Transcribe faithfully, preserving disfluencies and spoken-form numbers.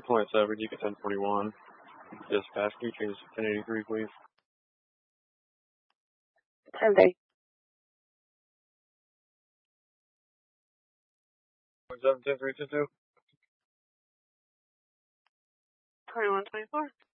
Point seven, you get ten forty-one. Dispatch, can you change to ten eighty-three, please? ten day. Point seven, ten three two two. twenty-one twenty-four.